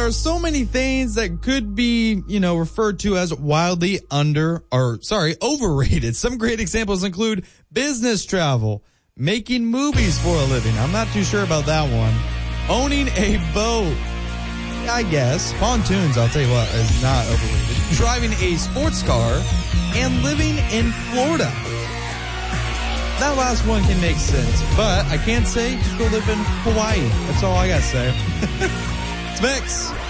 there are so many things that could be, referred to as wildly overrated. Some great examples include business travel, making movies for a living. I'm not too sure about that one. Owning a boat. I guess. Pontoons, I'll tell you what, is not overrated. Driving a sports car and living in Florida. That last one can make sense, but I can't say just go live in Hawaii. That's all I gotta say. It's Mix.